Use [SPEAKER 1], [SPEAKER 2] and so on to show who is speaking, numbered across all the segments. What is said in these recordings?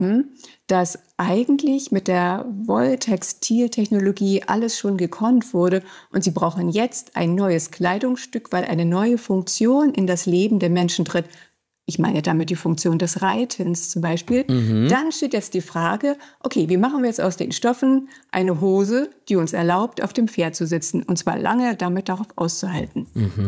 [SPEAKER 1] behaupten, dass eigentlich mit der Wolltextiltechnologie alles schon gekonnt wurde und sie brauchen jetzt ein neues Kleidungsstück, weil eine neue Funktion in das Leben der Menschen tritt. Ich meine damit die Funktion des Reitens zum Beispiel. Dann steht jetzt die Frage, okay, wie machen wir jetzt aus den Stoffen eine Hose, die uns erlaubt, auf dem Pferd zu sitzen und zwar lange damit darauf auszuhalten.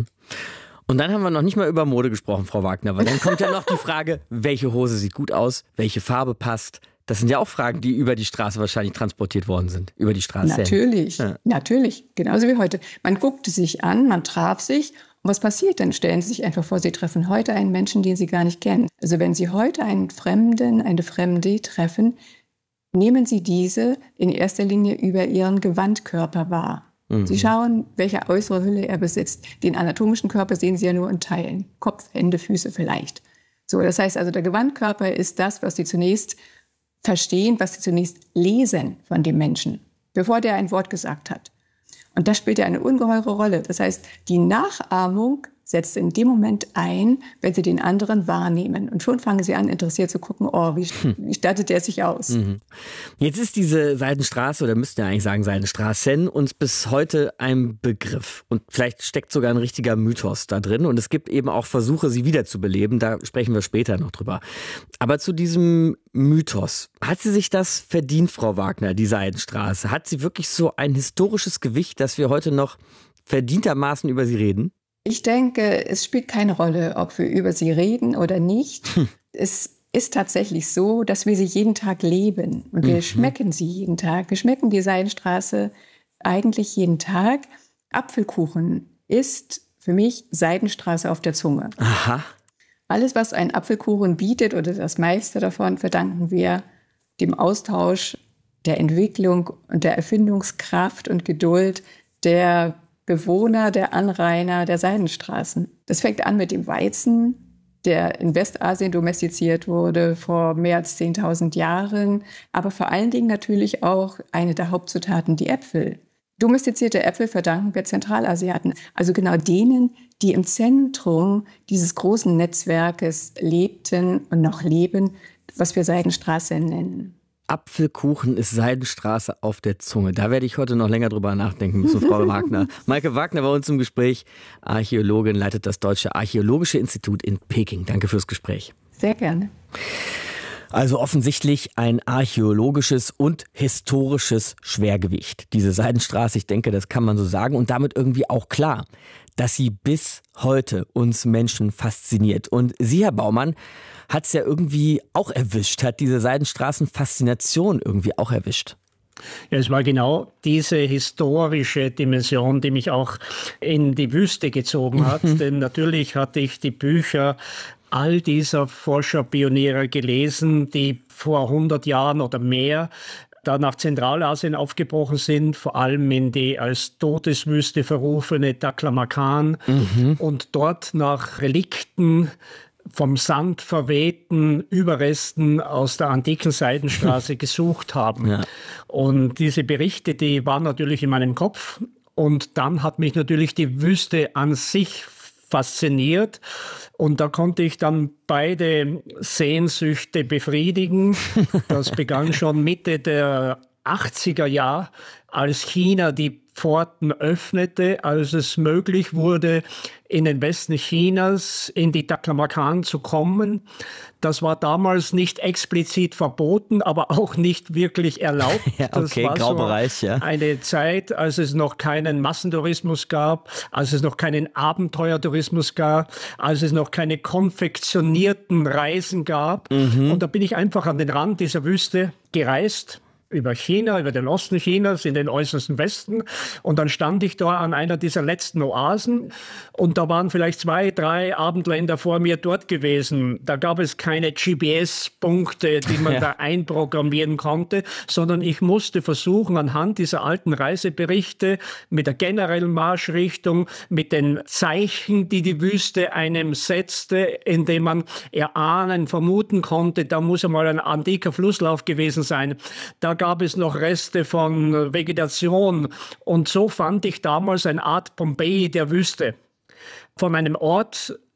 [SPEAKER 2] Und dann haben wir noch nicht mal über Mode gesprochen, Frau Wagner, weil dann kommt ja noch die Frage, welche Hose sieht gut aus, welche Farbe passt. Das sind ja auch Fragen, die über die Straße wahrscheinlich transportiert worden sind, über die Straße.
[SPEAKER 1] Natürlich, genauso wie heute. Man guckte sich an, man traf sich. Und was passiert dann? Stellen Sie sich einfach vor, Sie treffen heute einen Menschen, den Sie gar nicht kennen. Also wenn Sie heute einen Fremden, eine Fremde treffen, nehmen Sie diese in erster Linie über Ihren Gewandkörper wahr. Sie schauen, welche äußere Hülle er besitzt. Den anatomischen Körper sehen Sie ja nur in Teilen. Kopf, Hände, Füße vielleicht. So, das heißt also, der Gewandkörper ist das, was Sie zunächst verstehen, was Sie zunächst lesen von dem Menschen, bevor der ein Wort gesagt hat. Und das spielt ja eine ungeheure Rolle. Das heißt, die Nachahmung setzt in dem Moment ein, wenn Sie den anderen wahrnehmen. Und schon fangen Sie an, interessiert zu gucken, oh, wie stattet der sich aus?
[SPEAKER 2] Jetzt ist diese Seidenstraße, oder müssten ja eigentlich sagen Seidenstraßen, uns bis heute ein Begriff. Und vielleicht steckt sogar ein richtiger Mythos da drin. Und es gibt eben auch Versuche, sie wiederzubeleben. Da sprechen wir später noch drüber. Aber zu diesem Mythos. Hat sie sich das verdient, Frau Wagner, die Seidenstraße? Hat sie wirklich so ein historisches Gewicht, dass wir heute noch verdientermaßen über sie reden?
[SPEAKER 1] Ich denke, es spielt keine Rolle, ob wir über sie reden oder nicht. Es ist tatsächlich so, dass wir sie jeden Tag leben und wir schmecken sie jeden Tag. Wir schmecken die Seidenstraße eigentlich jeden Tag. Apfelkuchen ist für mich Seidenstraße auf der Zunge.
[SPEAKER 2] Aha.
[SPEAKER 1] Alles, was ein Apfelkuchen bietet oder das meiste davon, verdanken wir dem Austausch, der Entwicklung und der Erfindungskraft und Geduld der Bewohner, der Anrainer der Seidenstraßen. Das fängt an mit dem Weizen, der in Westasien domestiziert wurde vor mehr als 10.000 Jahren, aber vor allen Dingen natürlich auch eine der Hauptzutaten, die Äpfel. Domestizierte Äpfel verdanken wir Zentralasiaten, also genau denen, die im Zentrum dieses großen Netzwerkes lebten und noch leben, was wir Seidenstraße nennen.
[SPEAKER 2] Apfelkuchen ist Seidenstraße auf der Zunge. Da werde ich heute noch länger drüber nachdenken müssen, Frau Wagner. Maike Wagner bei uns im Gespräch. Archäologin, leitet das Deutsche Archäologische Institut in Peking. Danke fürs Gespräch.
[SPEAKER 1] Sehr gerne.
[SPEAKER 2] Also offensichtlich ein archäologisches und historisches Schwergewicht. Diese Seidenstraße, ich denke, das kann man so sagen. Und damit irgendwie auch klar, dass sie bis heute uns Menschen fasziniert. Und Sie, Herr Baumann, hat es ja irgendwie auch erwischt, hat diese Seidenstraßen-Faszination irgendwie auch erwischt.
[SPEAKER 3] Ja, es war genau diese historische Dimension, die mich auch in die Wüste gezogen hat. Denn natürlich hatte ich die Bücher all dieser Forscherpioniere gelesen, die vor 100 Jahren oder mehr da nach Zentralasien aufgebrochen sind, vor allem in die als Todeswüste verrufene Taklamakan und dort nach Relikten vom Sand verwehten Überresten aus der antiken Seidenstraße gesucht haben. Ja. Und diese Berichte, die waren natürlich in meinem Kopf. Und dann hat mich natürlich die Wüste an sich fasziniert. Und da konnte ich dann beide Sehnsüchte befriedigen. Das begann schon Mitte der 80er Jahre, als China die Pforten öffnete, als es möglich wurde, in den Westen Chinas, in die Taklamakan zu kommen. Das war damals nicht explizit verboten, aber auch nicht wirklich erlaubt.
[SPEAKER 2] Ja, okay,
[SPEAKER 3] das war
[SPEAKER 2] Graubereich,
[SPEAKER 3] so eine Zeit, als es noch keinen Massentourismus gab, als es noch keinen Abenteuertourismus gab, als es noch keine konfektionierten Reisen gab. Und da bin ich einfach an den Rand dieser Wüste gereist, über China, über den Osten Chinas, in den äußersten Westen. Und dann stand ich da an einer dieser letzten Oasen und da waren vielleicht 2, 3 Abendländer vor mir dort gewesen. Da gab es keine GPS-Punkte, die man da einprogrammieren konnte, sondern ich musste versuchen, anhand dieser alten Reiseberichte mit der generellen Marschrichtung, mit den Zeichen, die die Wüste einem setzte, indem man erahnen, vermuten konnte, da muss einmal ein antiker Flusslauf gewesen sein. Da gab es noch Reste von Vegetation. Und so fand ich damals eine Art Pompeji der Wüste. Von einem Ort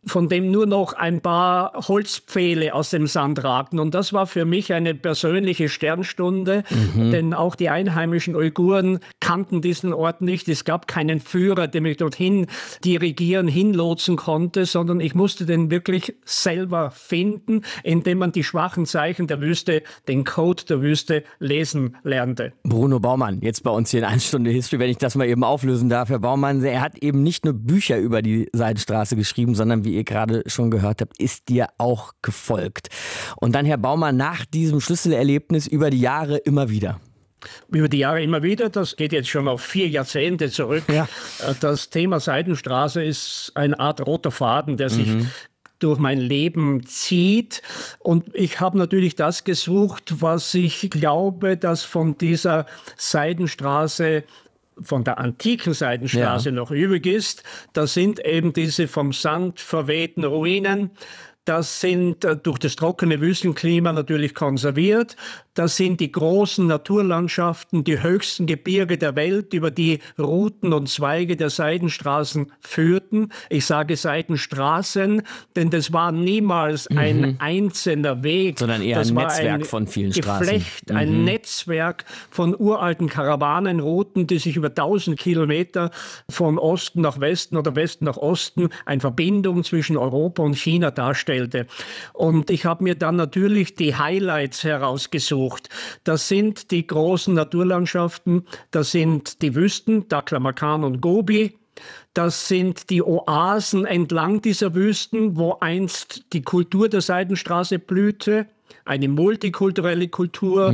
[SPEAKER 3] von dem nur noch ein paar Holzpfähle aus dem Sand ragten. Und das war für mich eine persönliche Sternstunde, denn auch die einheimischen Uiguren kannten diesen Ort nicht. Es gab keinen Führer, der mich dorthin dirigieren, hinlotsen konnte, sondern ich musste den wirklich selber finden, indem man die schwachen Zeichen der Wüste, den Code der Wüste lesen lernte.
[SPEAKER 2] Bruno Baumann, jetzt bei uns hier in 1 Stunde History, wenn ich das mal eben auflösen darf. Herr Baumann, er hat eben nicht nur Bücher über die Seidenstraße geschrieben, sondern wie ihr gerade schon gehört habt, ist dir auch gefolgt. Und dann, Herr Baumann, nach diesem Schlüsselerlebnis über die Jahre immer wieder.
[SPEAKER 3] Über die Jahre immer wieder, das geht jetzt schon auf 4 Jahrzehnte zurück. Ja. Das Thema Seidenstraße ist eine Art roter Faden, der sich durch mein Leben zieht. Und ich habe natürlich das gesucht, was ich glaube, dass von dieser Seidenstraße, von der antiken Seidenstraße noch übrig ist. Das sind eben diese vom Sand verwehten Ruinen. Das sind durch das trockene Wüstenklima natürlich konserviert. Das sind die großen Naturlandschaften, die höchsten Gebirge der Welt, über die Routen und Zweige der Seidenstraßen führten. Ich sage Seidenstraßen, denn das war niemals ein einzelner Weg.
[SPEAKER 2] Sondern eher ein Netzwerk von vielen Straßen.
[SPEAKER 3] Geflecht, ein Netzwerk von uralten Karawanenrouten, die sich über 1000 Kilometer von Osten nach Westen oder Westen nach Osten eine Verbindung zwischen Europa und China darstellte. Und ich habe mir dann natürlich die Highlights herausgesucht. Das sind die großen Naturlandschaften, das sind die Wüsten, Taklamakan und Gobi. Das sind die Oasen entlang dieser Wüsten, wo einst die Kultur der Seidenstraße blühte, eine multikulturelle Kultur.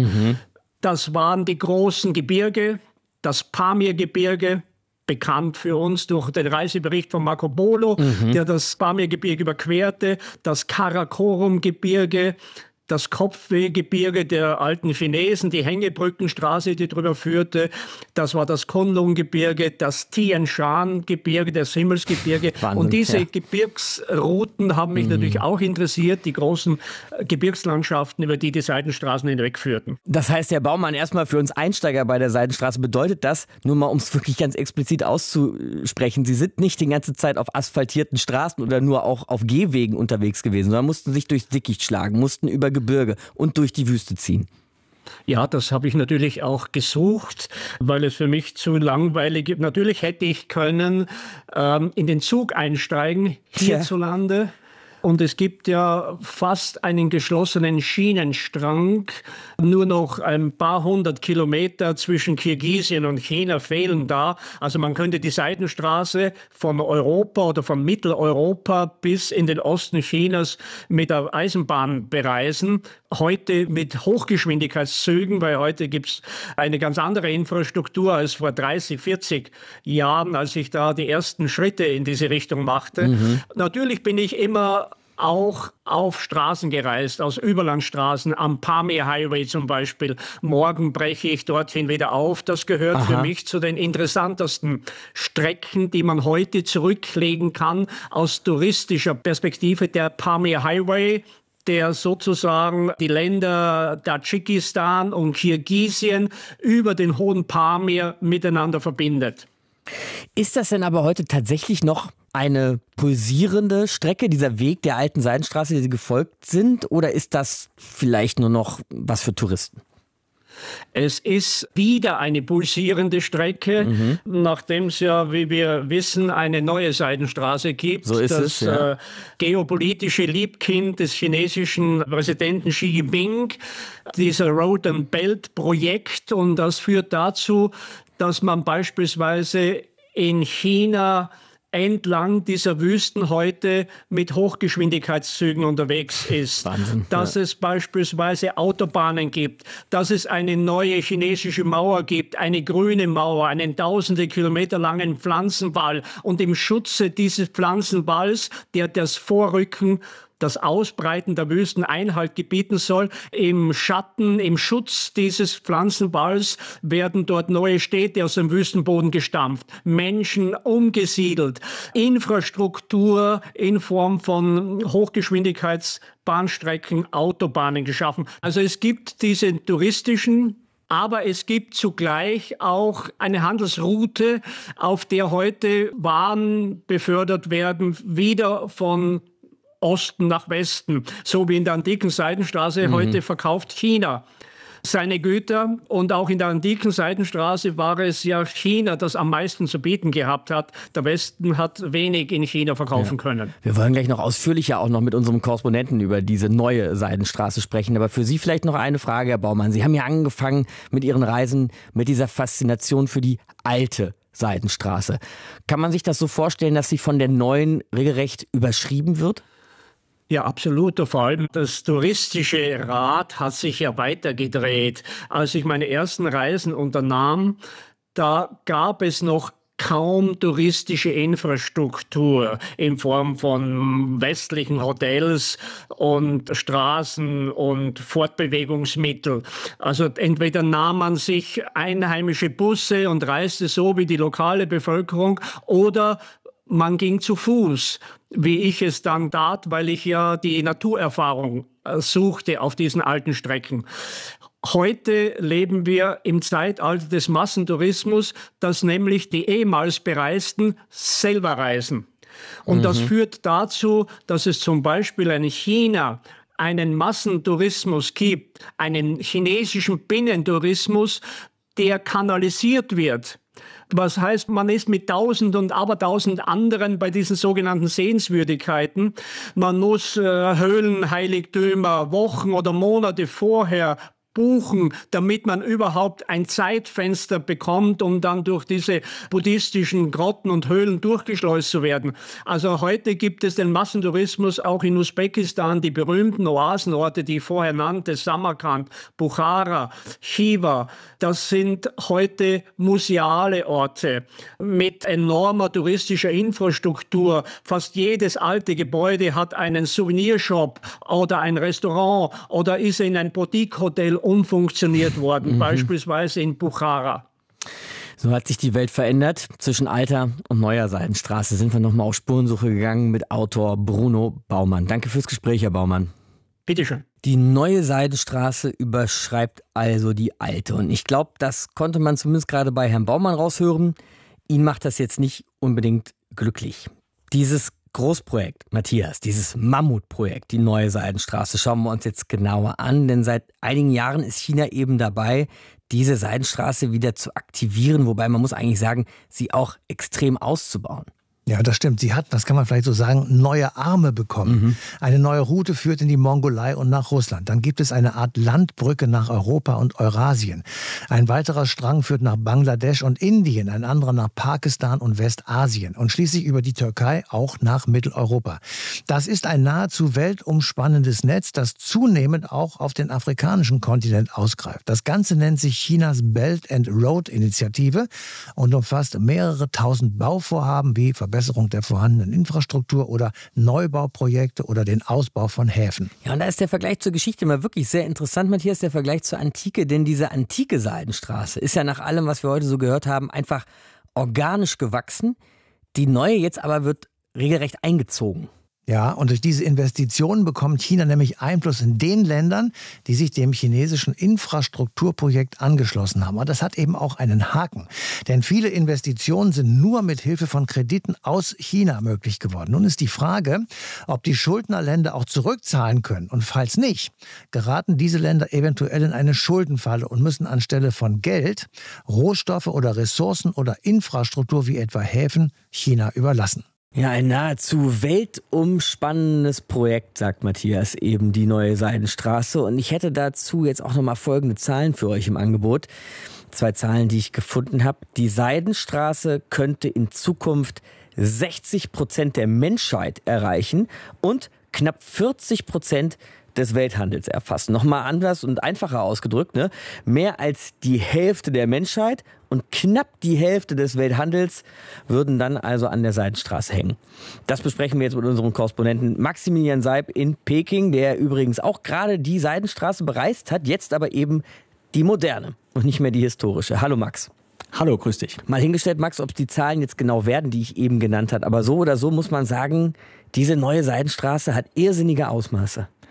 [SPEAKER 3] Das waren die großen Gebirge, das Pamirgebirge, bekannt für uns durch den Reisebericht von Marco Polo, der das Pamirgebirge überquerte, das Karakorum-Gebirge, das Kopfwehgebirge der alten Chinesen, die Hängebrückenstraße, die drüber führte, das war das Kunlun-Gebirge, das Tian Shan-Gebirge, das Himmelsgebirge. Wahnsinn, und diese Gebirgsrouten haben mich natürlich auch interessiert, die großen Gebirgslandschaften, über die die Seidenstraßen hinwegführten.
[SPEAKER 2] Das heißt, Herr Baumann, erstmal für uns Einsteiger bei der Seidenstraße bedeutet das, nur mal um es wirklich ganz explizit auszusprechen, Sie sind nicht die ganze Zeit auf asphaltierten Straßen oder nur auch auf Gehwegen unterwegs gewesen, sondern mussten sich durchs Dickicht schlagen, mussten über Gebirge und durch die Wüste ziehen.
[SPEAKER 3] Ja, das habe ich natürlich auch gesucht, weil es für mich zu langweilig ist. Natürlich hätte ich können in den Zug einsteigen hierzulande. Und es gibt ja fast einen geschlossenen Schienenstrang. Nur noch ein paar 100 Kilometer zwischen Kirgisien und China fehlen da. Also man könnte die Seidenstraße von Europa oder von Mitteleuropa bis in den Osten Chinas mit der Eisenbahn bereisen. Heute mit Hochgeschwindigkeitszügen, weil heute gibt es eine ganz andere Infrastruktur als vor 30, 40 Jahren, als ich da die ersten Schritte in diese Richtung machte. Natürlich bin ich immer auch auf Straßen gereist, aus Überlandstraßen, am Pamir Highway zum Beispiel. Morgen breche ich dorthin wieder auf. Das gehört für mich zu den interessantesten Strecken, die man heute zurücklegen kann aus touristischer Perspektive. Der Pamir Highway, der sozusagen die Länder Tadschikistan und Kirgisien über den Hohen Pamir miteinander verbindet.
[SPEAKER 2] Ist das denn aber heute tatsächlich noch eine pulsierende Strecke, dieser Weg der alten Seidenstraße, die Sie gefolgt sind? Oder ist das vielleicht nur noch was für Touristen?
[SPEAKER 3] Es ist wieder eine pulsierende Strecke, nachdem es ja, wie wir wissen, eine neue Seidenstraße gibt.
[SPEAKER 2] So ist
[SPEAKER 3] das geopolitische Liebkind des chinesischen Präsidenten Xi Jinping, dieser Road and Belt Projekt. Und das führt dazu, dass man beispielsweise in China entlang dieser Wüsten heute mit Hochgeschwindigkeitszügen unterwegs ist.
[SPEAKER 2] Wahnsinn,
[SPEAKER 3] dass es beispielsweise Autobahnen gibt, dass es eine neue chinesische Mauer gibt, eine grüne Mauer, einen tausende Kilometer langen Pflanzenwall. Und im Schutze dieses Pflanzenwalls, der das Vorrücken, das Ausbreiten der Wüsten Einhalt gebieten soll. Im Schatten, im Schutz dieses Pflanzenwalls werden dort neue Städte aus dem Wüstenboden gestampft, Menschen umgesiedelt, Infrastruktur in Form von Hochgeschwindigkeitsbahnstrecken, Autobahnen geschaffen. Also es gibt diese touristischen Aber es gibt zugleich auch eine Handelsroute, auf der heute Waren befördert werden, wieder von Osten nach Westen. So wie in der antiken Seidenstraße heute verkauft China seine Güter. Und auch in der antiken Seidenstraße war es ja China, das am meisten zu bieten gehabt hat. Der Westen hat wenig in China verkaufen können.
[SPEAKER 2] Wir wollen gleich noch ausführlicher auch noch mit unserem Korrespondenten über diese neue Seidenstraße sprechen. Aber für Sie vielleicht noch eine Frage, Herr Baumann. Sie haben ja angefangen mit Ihren Reisen mit dieser Faszination für die alte Seidenstraße. Kann man sich das so vorstellen, dass sie von der neuen regelrecht überschrieben wird?
[SPEAKER 3] Ja, absolut. Vor allem das touristische Rad hat sich ja weitergedreht. Als ich meine ersten Reisen unternahm, da gab es noch kaum touristische Infrastruktur in Form von westlichen Hotels und Straßen und Fortbewegungsmittel. Also entweder nahm man sich einheimische Busse und reiste so wie die lokale Bevölkerung oder man ging zu Fuß, wie ich es dann tat, weil ich ja die Naturerfahrung suchte auf diesen alten Strecken. Heute leben wir im Zeitalter des Massentourismus, dass nämlich die ehemals Bereisten selber reisen. Und das führt dazu, dass es zum Beispiel in China einen Massentourismus gibt, einen chinesischen Binnentourismus, der kanalisiert wird. Was heißt, man ist mit 1000 und abertausend anderen bei diesen sogenannten Sehenswürdigkeiten. Man muss Höhlenheiligtümer Wochen oder Monate vorher buchen, damit man überhaupt ein Zeitfenster bekommt, um dann durch diese buddhistischen Grotten und Höhlen durchgeschleust zu werden. Also heute gibt es den Massentourismus auch in Usbekistan, die berühmten Oasenorte, die ich vorher nannte, Samarkand, Bukhara, Khiva. Das sind heute museale Orte mit enormer touristischer Infrastruktur. Fast jedes alte Gebäude hat einen Souvenirshop oder ein Restaurant oder ist in ein Boutique-Hotel umfunktioniert worden, beispielsweise in Bukhara.
[SPEAKER 2] So hat sich die Welt verändert. Zwischen alter und neuer Seidenstraße sind wir nochmal auf Spurensuche gegangen mit Autor Bruno Baumann. Danke fürs Gespräch, Herr Baumann.
[SPEAKER 3] Bitteschön.
[SPEAKER 2] Die neue Seidenstraße überschreibt also die alte. Und ich glaube, das konnte man zumindest gerade bei Herrn Baumann raushören. Ihn macht das jetzt nicht unbedingt glücklich. Dieses Großprojekt, Matthias, dieses Mammutprojekt, die neue Seidenstraße, schauen wir uns jetzt genauer an, denn seit einigen Jahren ist China eben dabei, diese Seidenstraße wieder zu aktivieren, wobei man muss eigentlich sagen, sie auch extrem auszubauen.
[SPEAKER 4] Ja, das stimmt. Sie hat, das kann man vielleicht so sagen, neue Arme bekommen. Eine neue Route führt in die Mongolei und nach Russland. Dann gibt es eine Art Landbrücke nach Europa und Eurasien. Ein weiterer Strang führt nach Bangladesch und Indien, ein anderer nach Pakistan und Westasien und schließlich über die Türkei auch nach Mitteleuropa. Das ist ein nahezu weltumspannendes Netz, das zunehmend auch auf den afrikanischen Kontinent ausgreift. Das Ganze nennt sich Chinas Belt and Road Initiative und umfasst mehrere tausend Bauvorhaben wie Verbesserung der vorhandenen Infrastruktur oder Neubauprojekte oder den Ausbau von Häfen.
[SPEAKER 2] Ja, und da ist der Vergleich zur Geschichte mal wirklich sehr interessant, Matthias, der Vergleich zur Antike, denn diese antike Seidenstraße ist ja nach allem, was wir heute so gehört haben, einfach organisch gewachsen. Die neue jetzt aber wird regelrecht eingezogen.
[SPEAKER 4] Ja, und durch diese Investitionen bekommt China nämlich Einfluss in den Ländern, die sich dem chinesischen Infrastrukturprojekt angeschlossen haben. Und das hat eben auch einen Haken. Denn viele Investitionen sind nur mit Hilfe von Krediten aus China möglich geworden. Nun ist die Frage, ob die Schuldnerländer auch zurückzahlen können. Und falls nicht, geraten diese Länder eventuell in eine Schuldenfalle und müssen anstelle von Geld Rohstoffe oder Ressourcen oder Infrastruktur wie etwa Häfen China überlassen.
[SPEAKER 2] Ja, ein nahezu weltumspannendes Projekt, sagt Matthias, eben die neue Seidenstraße. Und ich hätte dazu jetzt auch nochmal folgende Zahlen für euch im Angebot. 2 Zahlen, die ich gefunden habe. Die Seidenstraße könnte in Zukunft 60% der Menschheit erreichen und knapp 40% des Welthandels erfassen. Nochmal anders und einfacher ausgedrückt, ne? Mehr als die Hälfte der Menschheit und knapp die Hälfte des Welthandels würden dann also an der Seidenstraße hängen. Das besprechen wir jetzt mit unserem Korrespondenten Maximilian Seib in Peking, der übrigens auch gerade die Seidenstraße bereist hat, jetzt aber eben die moderne und nicht mehr die historische. Hallo Max.
[SPEAKER 5] Hallo, grüß dich.
[SPEAKER 2] Mal hingestellt, Max, ob die Zahlen jetzt genau werden, die ich eben genannt habe. Aber so oder so muss man sagen, diese neue Seidenstraße hat irrsinnige Ausmaße.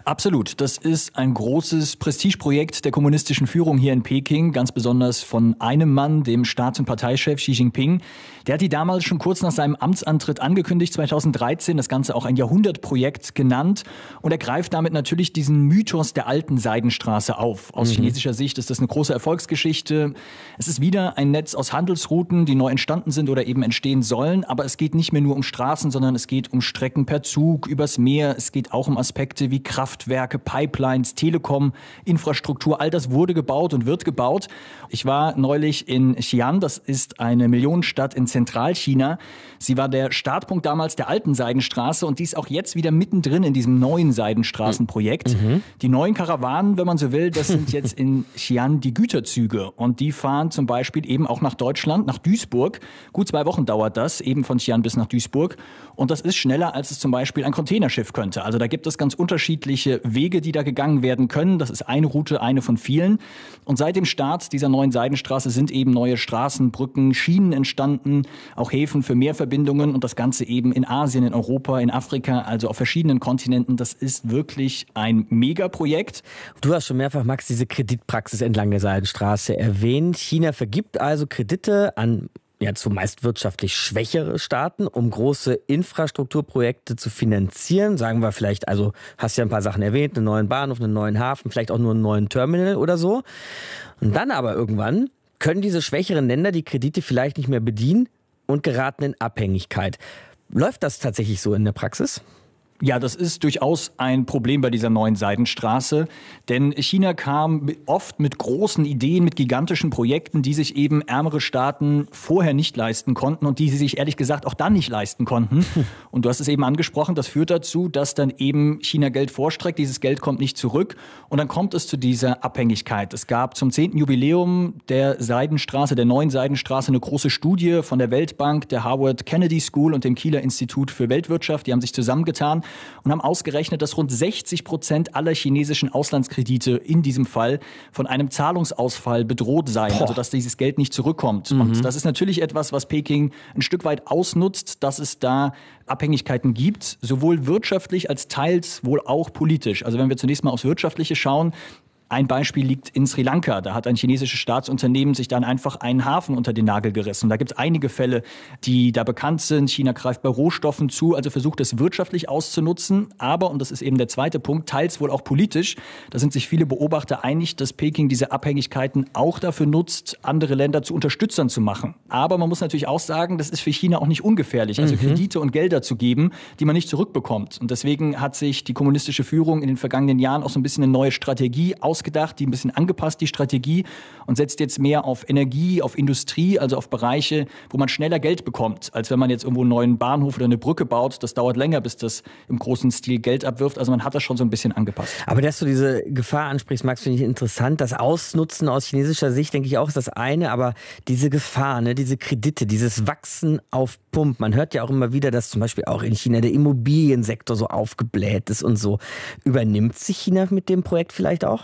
[SPEAKER 5] Absolut. Das ist ein großes Prestigeprojekt der kommunistischen Führung hier in Peking, ganz besonders von einem Mann, dem Staats- und Parteichef Xi Jinping. Der hat die damals schon kurz nach seinem Amtsantritt angekündigt, 2013, das Ganze auch ein Jahrhundertprojekt genannt. Und er greift damit natürlich diesen Mythos der alten Seidenstraße auf. Aus chinesischer Sicht ist das eine große Erfolgsgeschichte. Es ist wieder ein Netz aus Handelsrouten, die neu entstanden sind oder eben entstehen sollen. Aber es geht nicht mehr nur um Straßen, sondern es geht um Strecken per Zug, übers Meer. Es geht auch um Aspekte wie Kraftwerke, Pipelines, Telekom, Infrastruktur. All das wurde gebaut und wird gebaut. Ich war neulich in Xi'an. Das ist eine Millionenstadt in Zentralchina. Sie war der Startpunkt damals der alten Seidenstraße und die ist auch jetzt wieder mittendrin in diesem neuen Seidenstraßenprojekt. Die neuen Karawanen, wenn man so will, das sind jetzt in Xi'an die Güterzüge. Und die fahren zum Beispiel eben auch nach Deutschland, nach Duisburg. Gut 2 Wochen dauert das, eben von Xi'an bis nach Duisburg. Und das ist schneller, als es zum Beispiel ein Containerschiff könnte. Also da gibt es ganz unterschiedliche Wege, die da gegangen werden können. Das ist eine Route, eine von vielen. Und seit dem Start dieser neuen Seidenstraße sind eben neue Straßen, Brücken, Schienen entstanden, auch Häfen für Mehrverbindungen und das Ganze eben in Asien, in Europa, in Afrika, also auf verschiedenen Kontinenten. Das ist wirklich ein Megaprojekt.
[SPEAKER 2] Du hast schon mehrfach, Max, diese Kreditpraxis entlang der Seidenstraße erwähnt. China vergibt also Kredite an zumeist wirtschaftlich schwächere Staaten, um große Infrastrukturprojekte zu finanzieren. Sagen wir vielleicht, also hast ja ein paar Sachen erwähnt, einen neuen Bahnhof, einen neuen Hafen, vielleicht auch nur einen neuen Terminal oder so. Und dann aber irgendwann können diese schwächeren Länder die Kredite vielleicht nicht mehr bedienen und geraten in Abhängigkeit. Läuft das tatsächlich so in der Praxis?
[SPEAKER 5] Ja, das ist durchaus ein Problem bei dieser neuen Seidenstraße, denn China kam oft mit großen Ideen, mit gigantischen Projekten, die sich eben ärmere Staaten vorher nicht leisten konnten und die sie sich ehrlich gesagt auch dann nicht leisten konnten. Und du hast es eben angesprochen, das führt dazu, dass dann eben China Geld vorstreckt, dieses Geld kommt nicht zurück und dann kommt es zu dieser Abhängigkeit. Es gab zum 10. Jubiläum der Seidenstraße, der neuen Seidenstraße, eine große Studie von der Weltbank, der Harvard Kennedy School und dem Kieler Institut für Weltwirtschaft. Die haben sich zusammengetan und haben ausgerechnet, dass rund 60% aller chinesischen Auslandskredite in diesem Fall von einem Zahlungsausfall bedroht seien, also dass dieses Geld nicht zurückkommt. Und das ist natürlich etwas, was Peking ein Stück weit ausnutzt, dass es da Abhängigkeiten gibt, sowohl wirtschaftlich als teils wohl auch politisch. Also wenn wir zunächst mal aufs Wirtschaftliche schauen, ein Beispiel liegt in Sri Lanka. Da hat ein chinesisches Staatsunternehmen sich dann einfach einen Hafen unter den Nagel gerissen. Da gibt es einige Fälle, die da bekannt sind. China greift bei Rohstoffen zu, also versucht es wirtschaftlich auszunutzen. Aber, und das ist eben der zweite Punkt, teils wohl auch politisch. Da sind sich viele Beobachter einig, dass Peking diese Abhängigkeiten auch dafür nutzt, andere Länder zu Unterstützern zu machen. Aber man muss natürlich auch sagen, das ist für China auch nicht ungefährlich, also Kredite und Gelder zu geben, die man nicht zurückbekommt. Und deswegen hat sich die kommunistische Führung in den vergangenen Jahren auch so ein bisschen eine neue Strategie ausgedacht, die ein bisschen angepasst, die Strategie, und setzt jetzt mehr auf Energie, auf Industrie, also auf Bereiche, wo man schneller Geld bekommt, als wenn man jetzt irgendwo einen neuen Bahnhof oder eine Brücke baut. Das dauert länger, bis das im großen Stil Geld abwirft. Also man hat das schon so ein bisschen angepasst.
[SPEAKER 2] Aber dass du diese Gefahr ansprichst, Max, finde ich interessant. Das Ausnutzen aus chinesischer Sicht, denke ich auch, ist das eine. Aber diese Gefahr, diese Kredite, dieses Wachsen auf Pump. Man hört ja auch immer wieder, dass zum Beispiel auch in China der Immobiliensektor so aufgebläht ist und so. Übernimmt sich China mit dem Projekt vielleicht auch?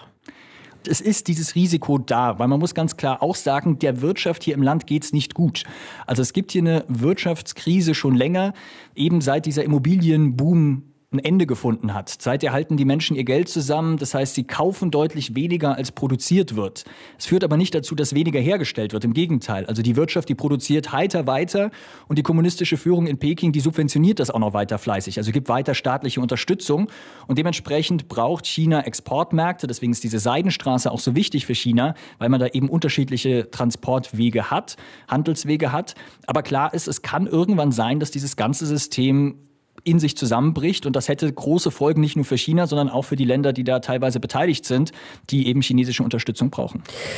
[SPEAKER 5] Es ist dieses Risiko da, weil man muss ganz klar auch sagen, der Wirtschaft hier im Land geht's nicht gut. Also es gibt hier eine Wirtschaftskrise schon länger, eben seit dieser Immobilienboom ein Ende gefunden hat. Seither halten die Menschen ihr Geld zusammen. Das heißt, sie kaufen deutlich weniger, als produziert wird. Es führt aber nicht dazu, dass weniger hergestellt wird. Im Gegenteil. Also die Wirtschaft, die produziert heiter weiter. Und die kommunistische Führung in Peking, die subventioniert das auch noch weiter fleißig. Also gibt weiter staatliche Unterstützung. Und dementsprechend braucht China Exportmärkte. Deswegen ist diese Seidenstraße auch so wichtig für China, weil man da eben unterschiedliche Transportwege hat, Handelswege hat. Aber klar ist, es kann irgendwann sein, dass dieses ganze System in sich zusammenbricht. Und das hätte große Folgen nicht nur für China, sondern auch für die Länder, die da teilweise beteiligt sind, die eben chinesische Unterstützung brauchen.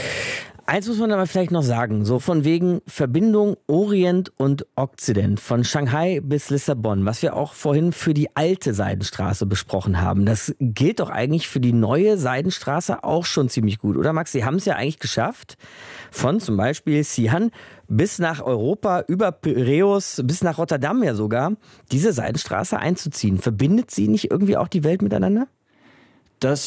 [SPEAKER 2] Eins muss man aber vielleicht noch sagen, so von wegen Verbindung Orient und Okzident, von Shanghai bis Lissabon, was wir auch vorhin für die alte Seidenstraße besprochen haben. Das gilt doch eigentlich für die neue Seidenstraße auch schon ziemlich gut, oder Max? Sie haben es ja eigentlich geschafft, von zum Beispiel Xi'an bis nach Europa, über Piräus, bis nach Rotterdam ja sogar, diese Seidenstraße einzuziehen. Verbindet sie nicht irgendwie auch die Welt miteinander?
[SPEAKER 5] Das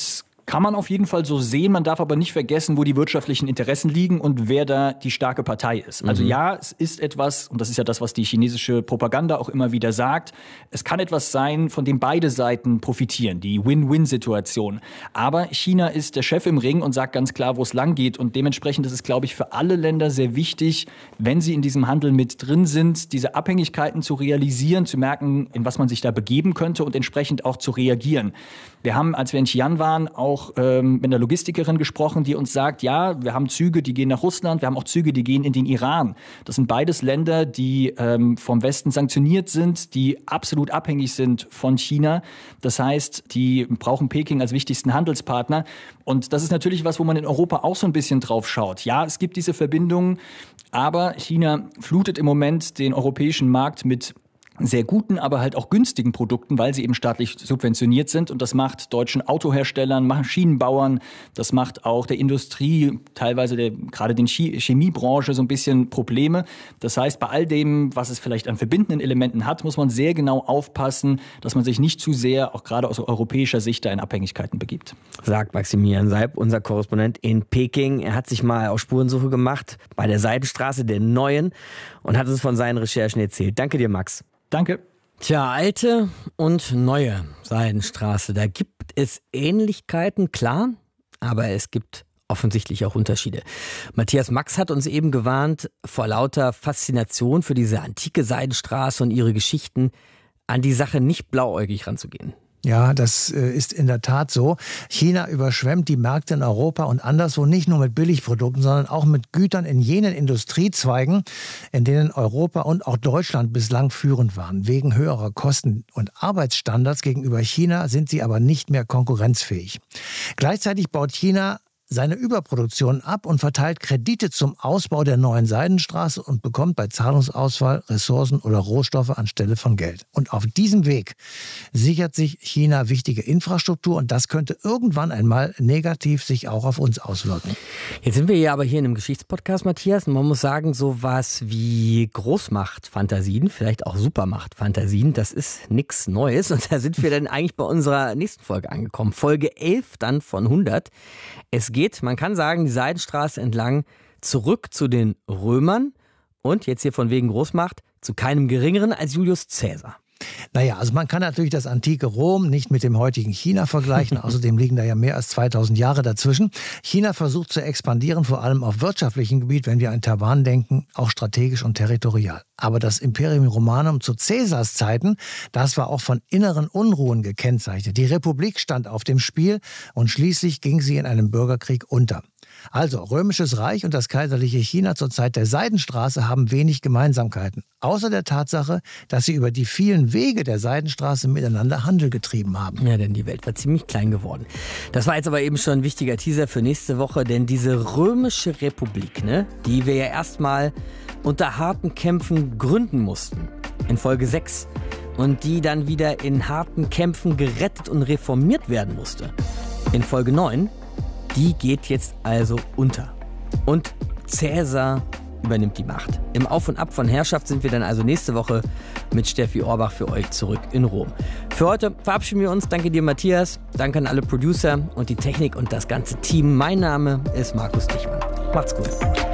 [SPEAKER 5] Kann man auf jeden Fall so sehen. Man darf aber nicht vergessen, wo die wirtschaftlichen Interessen liegen und wer da die starke Partei ist. Also ja, es ist etwas, und das ist ja das, was die chinesische Propaganda auch immer wieder sagt, es kann etwas sein, von dem beide Seiten profitieren, die Win-Win-Situation. Aber China ist der Chef im Ring und sagt ganz klar, wo es lang geht. Und dementsprechend ist es, glaube ich, für alle Länder sehr wichtig, wenn sie in diesem Handel mit drin sind, diese Abhängigkeiten zu realisieren, zu merken, in was man sich da begeben könnte und entsprechend auch zu reagieren. Wir haben, als wir in Xi'an waren, auch mit einer Logistikerin gesprochen, die uns sagt, ja, wir haben Züge, die gehen nach Russland, wir haben auch Züge, die gehen in den Iran. Das sind beides Länder, die vom Westen sanktioniert sind, die absolut abhängig sind von China. Das heißt, die brauchen Peking als wichtigsten Handelspartner. Und das ist natürlich was, wo man in Europa auch so ein bisschen drauf schaut. Ja, es gibt diese Verbindungen, aber China flutet im Moment den europäischen Markt mit sehr guten, aber halt auch günstigen Produkten, weil sie eben staatlich subventioniert sind. Und das macht deutschen Autoherstellern, Maschinenbauern, das macht auch der Industrie, teilweise gerade den Chemiebranche so ein bisschen Probleme. Das heißt, bei all dem, was es vielleicht an verbindenden Elementen hat, muss man sehr genau aufpassen, dass man sich nicht zu sehr, auch gerade aus europäischer Sicht, da in Abhängigkeiten begibt.
[SPEAKER 2] Sagt Maximilian Seib, unser Korrespondent in Peking. Er hat sich mal auf Spurensuche gemacht bei der Seidenstraße, der neuen, und hat uns von seinen Recherchen erzählt. Danke dir, Max.
[SPEAKER 5] Danke.
[SPEAKER 2] Tja, alte und neue Seidenstraße, da gibt es Ähnlichkeiten, klar, aber es gibt offensichtlich auch Unterschiede. Matthias Max hat uns eben gewarnt, vor lauter Faszination für diese antike Seidenstraße und ihre Geschichten an die Sache nicht blauäugig ranzugehen.
[SPEAKER 4] Ja, das ist in der Tat so. China überschwemmt die Märkte in Europa und anderswo nicht nur mit Billigprodukten, sondern auch mit Gütern in jenen Industriezweigen, in denen Europa und auch Deutschland bislang führend waren. Wegen höherer Kosten und Arbeitsstandards gegenüber China sind sie aber nicht mehr konkurrenzfähig. Gleichzeitig baut China seine Überproduktion ab und verteilt Kredite zum Ausbau der neuen Seidenstraße und bekommt bei Zahlungsausfall Ressourcen oder Rohstoffe anstelle von Geld. Und auf diesem Weg sichert sich China wichtige Infrastruktur und das könnte irgendwann einmal negativ sich auch auf uns auswirken.
[SPEAKER 2] Jetzt sind wir ja aber hier in einem Geschichtspodcast, Matthias, und man muss sagen, sowas wie Großmachtfantasien, vielleicht auch Supermachtfantasien, das ist nichts Neues. Und da sind wir dann eigentlich bei unserer nächsten Folge angekommen. Folge 11 dann von 100. Es geht, man kann sagen, die Seidenstraße entlang zurück zu den Römern und jetzt hier von wegen Großmacht zu keinem Geringeren als Julius Caesar.
[SPEAKER 4] Naja, also man kann natürlich das antike Rom nicht mit dem heutigen China vergleichen. Außerdem liegen da ja mehr als 2000 Jahre dazwischen. China versucht zu expandieren, vor allem auf wirtschaftlichem Gebiet, wenn wir an Taiwan denken, auch strategisch und territorial. Aber das Imperium Romanum zu Caesars Zeiten, das war auch von inneren Unruhen gekennzeichnet. Die Republik stand auf dem Spiel und schließlich ging sie in einem Bürgerkrieg unter. Also, Römisches Reich und das kaiserliche China zur Zeit der Seidenstraße haben wenig Gemeinsamkeiten. Außer der Tatsache, dass sie über die vielen Wege der Seidenstraße miteinander Handel getrieben haben.
[SPEAKER 2] Ja, denn die Welt war ziemlich klein geworden. Das war jetzt aber eben schon ein wichtiger Teaser für nächste Woche, denn diese Römische Republik, die wir ja erstmal unter harten Kämpfen gründen mussten, in Folge 6, und die dann wieder in harten Kämpfen gerettet und reformiert werden musste, in Folge 9, die geht jetzt also unter. Und Caesar übernimmt die Macht. Im Auf und Ab von Herrschaft sind wir dann also nächste Woche mit Steffi Orbach für euch zurück in Rom. Für heute verabschieden wir uns. Danke dir, Matthias. Danke an alle Producer und die Technik und das ganze Team. Mein Name ist Markus Dichmann. Macht's gut.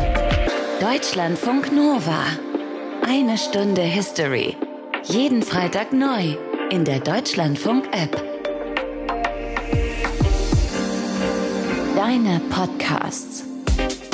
[SPEAKER 6] Deutschlandfunk Nova. Eine Stunde History. Jeden Freitag neu in der Deutschlandfunk-App. Deine Podcasts.